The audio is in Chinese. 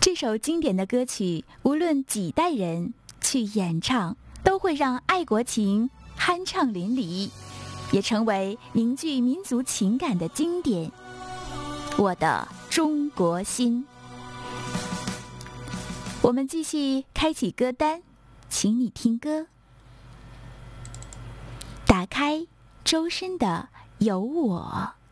这首经典的歌曲，无论几代人去演唱，都会让爱国情酣畅淋漓，也成为凝聚民族情感的经典。我的中国心。我们继续开启歌单，请你听歌。打开周深的《有我》。